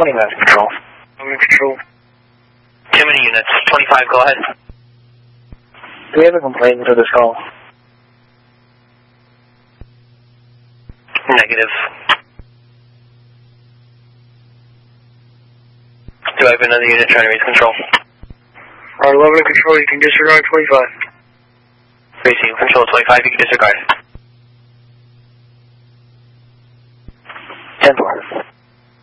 20 minutes control. I'm in control. Too many units. 25, go ahead. Do we have a complaint for this call? Negative. Do I have another unit trying to reach control? Alright, 11 in control, you can disregard 25. Receiving control 25, you can disregard. 10-4.